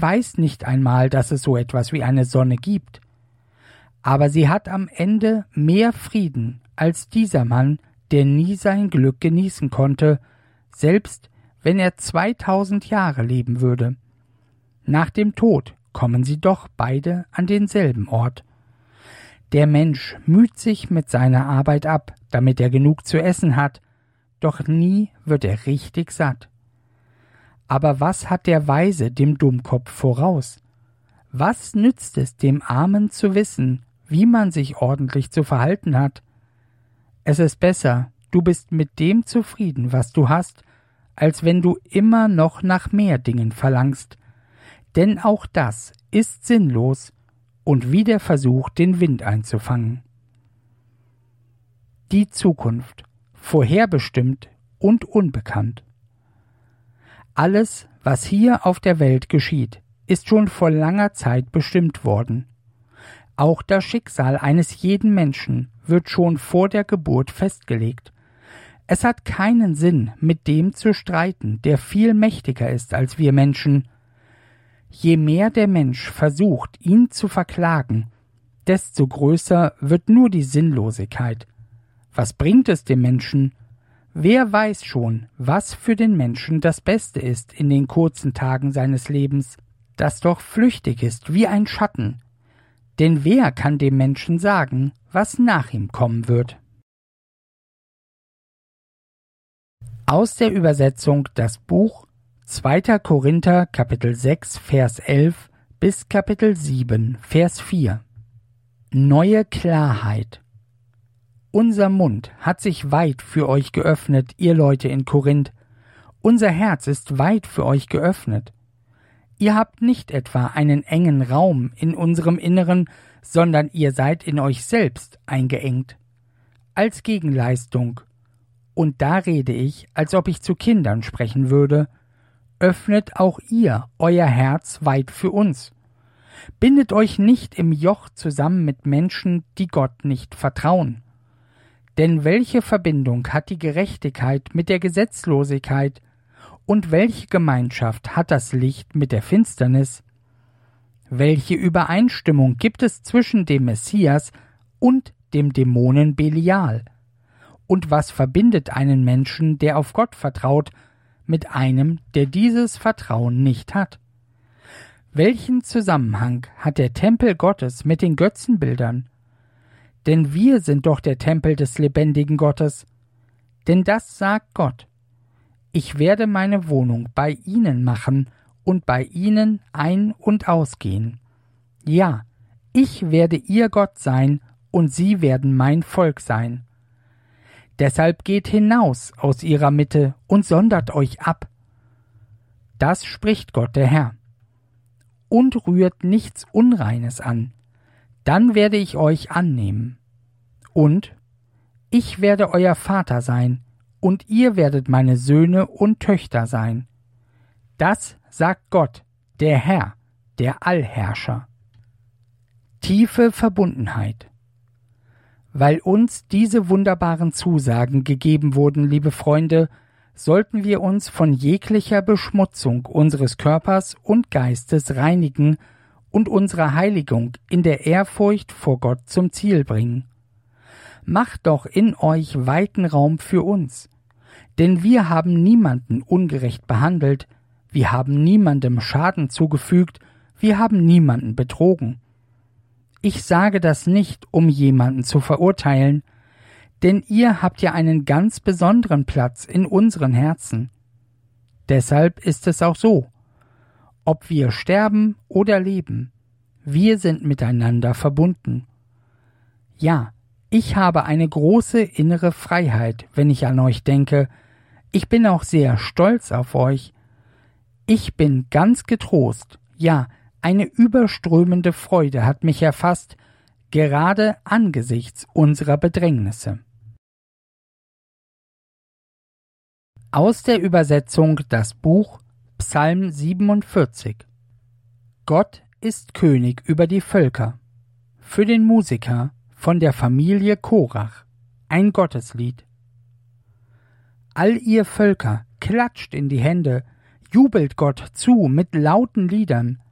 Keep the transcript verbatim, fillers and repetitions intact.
weiß nicht einmal, dass es so etwas wie eine Sonne gibt. Aber sie hat am Ende mehr Frieden als dieser Mann, der nie sein Glück genießen konnte, selbst wenn er zweitausend Jahre leben würde. Nach dem Tod kommen sie doch beide an denselben Ort. Der Mensch müht sich mit seiner Arbeit ab, damit er genug zu essen hat, doch nie wird er richtig satt. Aber was hat der Weise dem Dummkopf voraus? Was nützt es dem Armen zu wissen, wie man sich ordentlich zu verhalten hat? Es ist besser, du bist mit dem zufrieden, was du hast, als wenn du immer noch nach mehr Dingen verlangst. Denn auch das ist sinnlos und wie der Versuch, den Wind einzufangen. Die Zukunft, vorherbestimmt und unbekannt. Alles, was hier auf der Welt geschieht, ist schon vor langer Zeit bestimmt worden. Auch das Schicksal eines jeden Menschen wird schon vor der Geburt festgelegt. Es hat keinen Sinn, mit dem zu streiten, der viel mächtiger ist als wir Menschen. Je mehr der Mensch versucht, ihn zu verklagen, desto größer wird nur die Sinnlosigkeit. Was bringt es dem Menschen? Wer weiß schon, was für den Menschen das Beste ist in den kurzen Tagen seines Lebens, das doch flüchtig ist wie ein Schatten. Denn wer kann dem Menschen sagen, was nach ihm kommen wird? Aus der Übersetzung das Buch zweiter Korinther Kapitel sechs Vers elf bis Kapitel sieben Vers vier. Neue Klarheit. Unser Mund hat sich weit für euch geöffnet, ihr Leute in Korinth. Unser Herz ist weit für euch geöffnet. Ihr habt nicht etwa einen engen Raum in unserem Inneren, sondern ihr seid in euch selbst eingeengt. Als Gegenleistung, und da rede ich, als ob ich zu Kindern sprechen würde, öffnet auch ihr euer Herz weit für uns. Bindet euch nicht im Joch zusammen mit Menschen, die Gott nicht vertrauen. Denn welche Verbindung hat die Gerechtigkeit mit der Gesetzlosigkeit und welche Gemeinschaft hat das Licht mit der Finsternis? Welche Übereinstimmung gibt es zwischen dem Messias und dem Dämonen Belial? Und was verbindet einen Menschen, der auf Gott vertraut, mit einem, der dieses Vertrauen nicht hat? Welchen Zusammenhang hat der Tempel Gottes mit den Götzenbildern? Denn wir sind doch der Tempel des lebendigen Gottes. Denn das sagt Gott. Ich werde meine Wohnung bei ihnen machen und bei ihnen ein- und ausgehen. Ja, ich werde ihr Gott sein und sie werden mein Volk sein. Deshalb geht hinaus aus ihrer Mitte und sondert euch ab. Das spricht Gott der Herr. Und rührt nichts Unreines an. Dann werde ich euch annehmen. Und ich werde euer Vater sein, und ihr werdet meine Söhne und Töchter sein. Das sagt Gott, der Herr, der Allherrscher. Tiefe Verbundenheit. Weil uns diese wunderbaren Zusagen gegeben wurden, liebe Freunde, sollten wir uns von jeglicher Beschmutzung unseres Körpers und Geistes reinigen und unsere Heiligung in der Ehrfurcht vor Gott zum Ziel bringen. Macht doch in euch weiten Raum für uns, denn wir haben niemanden ungerecht behandelt, wir haben niemandem Schaden zugefügt, wir haben niemanden betrogen. Ich sage das nicht, um jemanden zu verurteilen, denn ihr habt ja einen ganz besonderen Platz in unseren Herzen. Deshalb ist es auch so, ob wir sterben oder leben, wir sind miteinander verbunden. Ja, ich habe eine große innere Freiheit, wenn ich an euch denke. Ich bin auch sehr stolz auf euch. Ich bin ganz getrost, ja, eine überströmende Freude hat mich erfasst, gerade angesichts unserer Bedrängnisse. Aus der Übersetzung das Buch Psalm siebenundvierzig. Gott ist König über die Völker. Für den Musiker von der Familie Korach, ein Gotteslied. All ihr Völker, klatscht in die Hände, jubelt Gott zu mit lauten Liedern,